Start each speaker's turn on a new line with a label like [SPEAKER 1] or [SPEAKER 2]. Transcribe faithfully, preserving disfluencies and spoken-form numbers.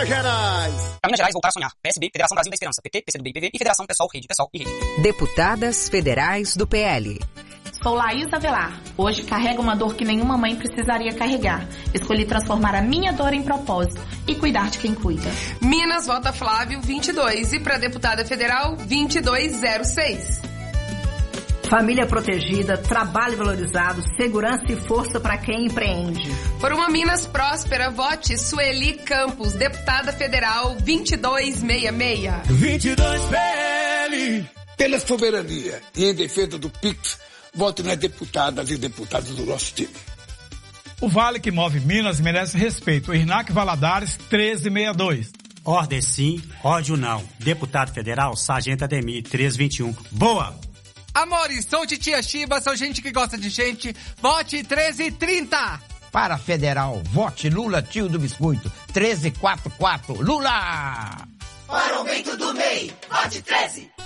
[SPEAKER 1] Minas Gerais.
[SPEAKER 2] Pra Minas Gerais, voltar a sonhar. P S B, Federação Brasil da Esperança, P T, P C do B e P V e Federação Pessoal, Rede, Pessoal e Rede.
[SPEAKER 3] Deputadas Federais do P L.
[SPEAKER 4] Sou Laís Avelar. Hoje carrego uma dor que nenhuma mãe precisaria carregar. Escolhi transformar a minha dor em propósito e cuidar de quem cuida.
[SPEAKER 5] Minas vota Flávio vinte e dois e para deputada federal vinte e dois zero seis.
[SPEAKER 6] Família protegida, trabalho valorizado, segurança e força para quem empreende.
[SPEAKER 5] Por uma Minas próspera, vote Sueli Campos, deputada federal vinte e dois sessenta e seis.
[SPEAKER 1] vinte e dois P L.
[SPEAKER 7] Pela soberania e em defesa do Pix, vote nas deputadas e deputados do nosso time.
[SPEAKER 8] O Vale que move Minas merece respeito. Irnac Valadares, treze sessenta e dois.
[SPEAKER 9] Ordem sim, ódio não. Deputado federal, Sargento Ademir, treze vinte e um. Boa!
[SPEAKER 10] Amores, sou Titia Chiba, sou gente que gosta de gente. Vote treze trinta.
[SPEAKER 11] Para federal, vote Lula, tio do biscoito, treze quarenta e quatro. Lula!
[SPEAKER 12] Para o aumento do M E I, vote treze.